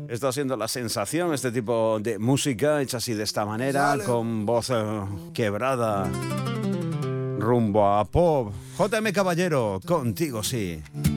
Está siendo la sensación este tipo de música hecha así de esta manera, con voz quebrada, rumbo a pop. JM Caballero, contigo sí.